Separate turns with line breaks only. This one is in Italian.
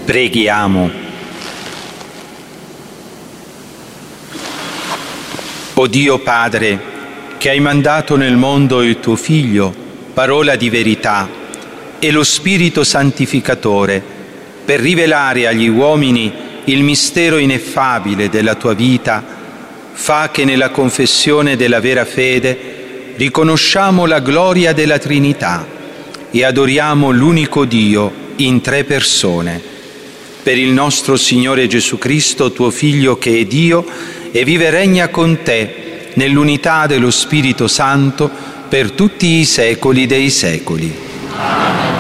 Preghiamo. O Dio Padre, che hai mandato nel mondo il tuo Figlio, parola di verità, e lo Spirito Santificatore, per rivelare agli uomini il mistero ineffabile della tua vita, fa che nella confessione della vera fede riconosciamo la gloria della Trinità e adoriamo l'unico Dio in 3 persone. Per il nostro Signore Gesù Cristo, tuo Figlio, che è Dio e vive e regna con te nell'unità dello Spirito Santo per tutti i secoli dei secoli.
Amen.